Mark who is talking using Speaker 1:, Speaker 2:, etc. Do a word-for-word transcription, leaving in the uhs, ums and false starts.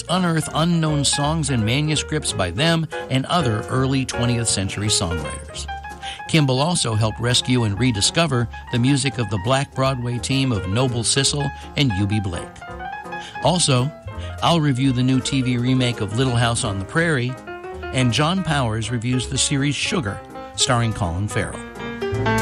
Speaker 1: helped unearth unknown songs and manuscripts by them and other early twentieth century songwriters. Kimball also helped rescue and rediscover the music of the Black Broadway team of Noble Sissle and Eubie Blake. Also, I'll review the new T V remake of Little House on the Prairie, and John Powers reviews the series Sugar, starring Colin Farrell.